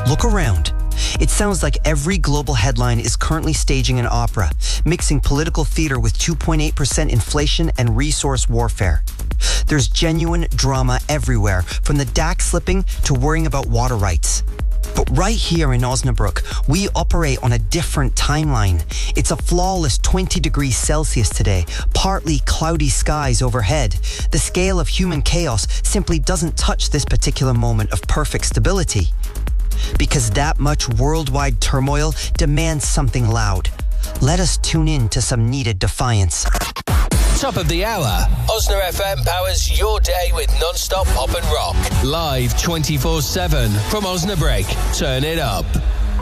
Look around. It sounds like every global headline is currently staging an opera, mixing political theater with 2.8% inflation and resource warfare. There's genuine drama everywhere, from the DAX slipping to worrying about water rights. But right here in Osnabrück, we operate on a different timeline. It's a flawless 20 degrees Celsius today, partly cloudy skies overhead. The scale of human chaos simply doesn't touch this particular moment of perfect stability. Because that much worldwide turmoil demands something loud. Let us tune in to some needed defiance. Top of the hour, Osna FM powers your day with non-stop pop and rock. Live 24/7 from Osnabrück. Turn it up.